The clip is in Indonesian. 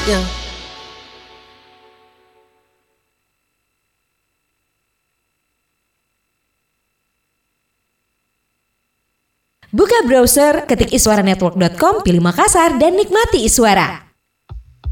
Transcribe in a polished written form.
selanjutnya. Buka browser, ketik iswaranetwork.com, pilih Makassar dan nikmati Iswara.